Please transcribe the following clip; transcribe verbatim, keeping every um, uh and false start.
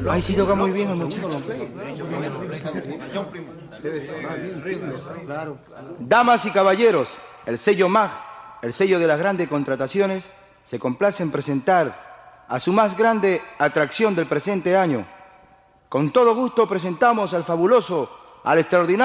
Ahí sí toca muy bien el muchacho. Damas y caballeros, el sello M A G, el sello de las grandes contrataciones, se complace en presentar a su más grande atracción del presente año. Con todo gusto presentamos al fabuloso, al extraordinario